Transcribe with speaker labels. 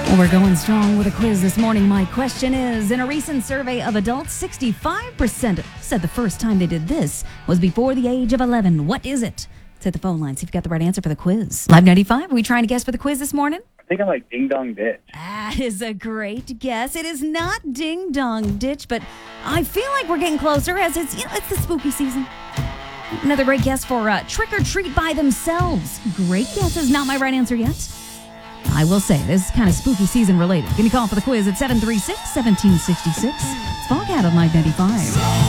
Speaker 1: Well, we're going strong with a quiz this morning. My question is, in a recent survey of adults, 65% said the first time they did this was before the age of 11. What is it? Let's hit the phone line, see if you got the right answer for the quiz. Live 95, are we trying to guess for the quiz this morning?
Speaker 2: I think I'm like Ding Dong Ditch.
Speaker 1: That is a great guess. It is not Ding Dong Ditch, but I feel like we're getting closer as it's the spooky season. Another great guess for Trick or Treat by Themselves. Great guess is not my right answer yet. I will say, this is kind of spooky season related. Give me a call for the quiz at 736-1766. It's Foghat on Live 95.